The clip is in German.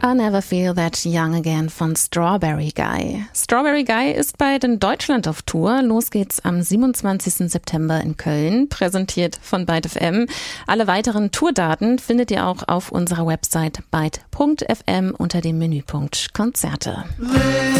I Never Feel That Young Again von Strawberry Guy. Strawberry Guy ist bald in Deutschland auf Tour. Los geht's am 27. September in Köln, präsentiert von Byte FM. Alle weiteren Tourdaten findet ihr auch auf unserer Website byte.fm unter dem Menüpunkt Konzerte.